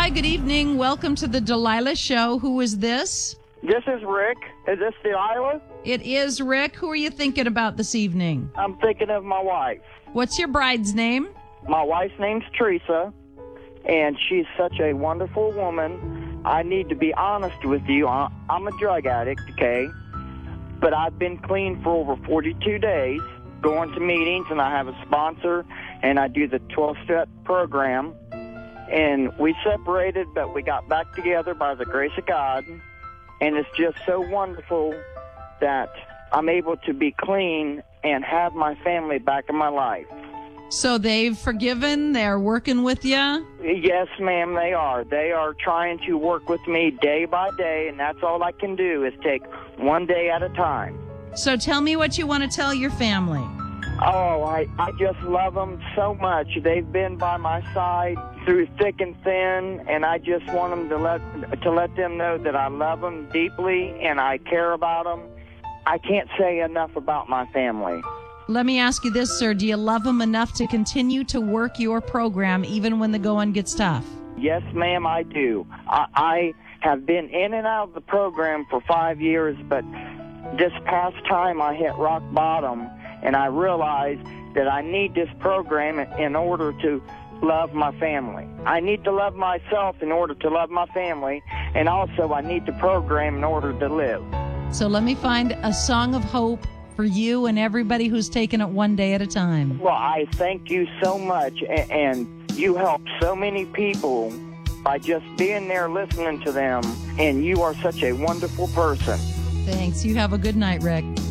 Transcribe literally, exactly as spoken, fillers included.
Hi, good evening. Welcome to the Delilah Show. Who is this? This is Rick. Is this Delilah? It is Rick. Who are you thinking about this evening? I'm thinking of my wife. What's your bride's name? My wife's name's Teresa, and she's such a wonderful woman. I need to be honest with you. I- I'm a drug addict, okay? But I've been clean for over forty-two days, going to meetings, and I have a sponsor, and I do the twelve-step program. And we separated, but we got back together by the grace of God. And it's just so wonderful that I'm able to be clean and have my family back in my life. So they've forgiven? They're working with you? Yes, ma'am, they are. They are trying to work with me day by day, and that's all I can do is take one day at a time. So tell me what you want to tell your family. Oh, I, I just love them so much. They've been by my side through thick and thin, and I just want them to let to let them know that I love them deeply and I care about them. I can't say enough about my family. Let me ask you this, sir. Do you love them enough to continue to work your program even when the going gets tough? Yes, ma'am, I do. I, I have been in and out of the program for five years, but this past time I hit rock bottom, and I realized that I need this program in order to love my family. I need to love myself in order to love my family, and also I need the program in order to live. So let me find a song of hope for you and everybody who's taken it one day at a time. Well, I thank you so much, a- and you help so many people by just being there listening to them, and you are such a wonderful person. Thanks. You have a good night, Rick.